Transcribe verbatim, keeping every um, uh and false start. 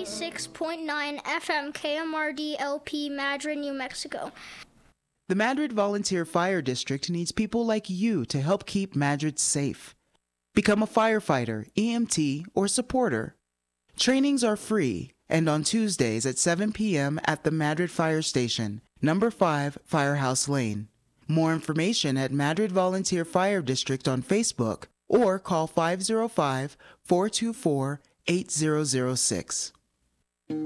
ninety-six point nine F M K M R D L P, Madrid, New Mexico. The Madrid Volunteer Fire District needs people like you to help keep Madrid safe. Become a firefighter, E M T, or supporter. Trainings are free and on Tuesdays at seven p.m. at the Madrid Fire Station, number five Firehouse Lane. More information at Madrid Volunteer Fire District on Facebook or call five oh five, four two four, eight zero zero six.